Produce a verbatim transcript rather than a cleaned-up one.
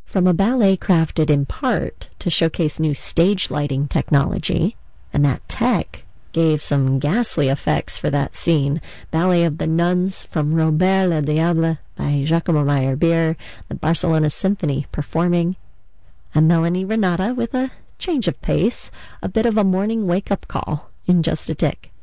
From a ballet crafted in part to showcase new stage lighting technology, and that tech gave some ghastly effects for that scene. Ballet of the Nuns from Robert le Diable by Giacomo Meyerbeer, the Barcelona Symphony performing, and Melanie Renata with a change of pace, a bit of a morning wake-up call in just a tick.